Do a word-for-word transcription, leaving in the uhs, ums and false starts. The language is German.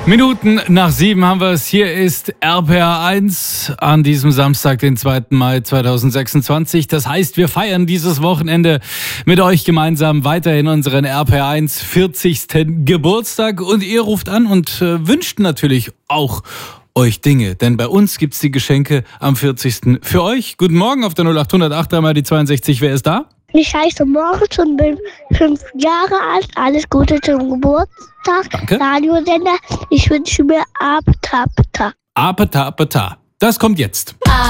Minuten nach sieben haben wir es. Hier ist R P R eins an diesem Samstag, den zweiten Mai zweitausendsechsundzwanzig. Das heißt, wir feiern dieses Wochenende mit euch gemeinsam weiterhin unseren R P R eins vierzigsten Geburtstag. Und ihr ruft an und äh, wünscht natürlich auch euch Dinge. Denn bei uns gibt's die Geschenke am vierzigsten für euch. Guten Morgen auf der null acht null acht, einmal die zweiundsechzig. Wer ist da? Ich heiße Moritz und bin fünf Jahre alt. Alles Gute zum Geburtstag. Danke. Radiosender. Ich wünsche mir Apta. Apeta, apeta. Das kommt jetzt.